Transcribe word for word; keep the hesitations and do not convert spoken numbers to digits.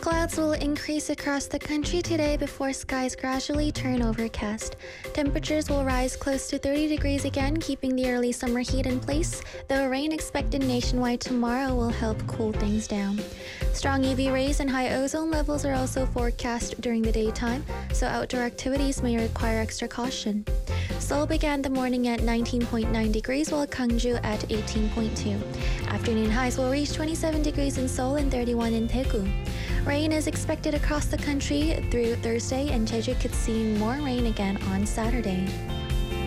Clouds will increase across the country today before skies gradually turn overcast. Temperatures will rise close to thirty degrees again, keeping the early summer heat in place, though rain expected nationwide tomorrow will help cool things down. Strong U V rays and high ozone levels are also forecast during the daytime, so outdoor activities may require extra caution. Seoul began the morning at nineteen point nine degrees, while Gwangju at eighteen point two. Afternoon highs will reach twenty-seven degrees in Seoul and thirty-one in Daegu. Rain is expected across the country through Thursday, and Jeju could see more rain again on Saturday.